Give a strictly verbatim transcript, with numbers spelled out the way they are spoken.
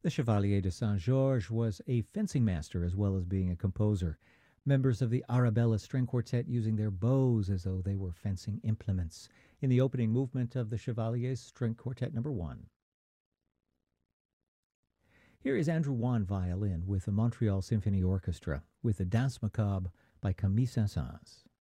The Chevalier de Saint Georges was a fencing master as well as being a composer. Members of the Arabella String Quartet using their bows as though they were fencing implements in the opening movement of the Chevalier's String Quartet number one. Here is Andrew Wan violin with the Montreal Symphony Orchestra with the Danse Macabre by Camille Saint-Saëns.